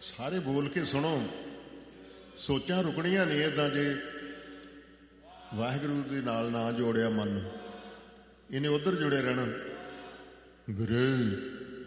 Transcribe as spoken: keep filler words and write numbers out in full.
ਸਾਰੇ ਬੋਲ ਕੇ ਸੁਣੋ। ਸੋਚਾਂ ਰੁਕਣੀਆਂ ਨਹੀਂ ਇੱਦਾਂ ਜੇ ਵਾਹਿਗੁਰੂ ਦੇ ਨਾਲ ਨਾ ਜੋੜਿਆ ਮਨ, ਇਹਨੇ ਉੱਧਰ ਜੁੜੇ ਰਹਿਣਾ। ਗੁਰੂ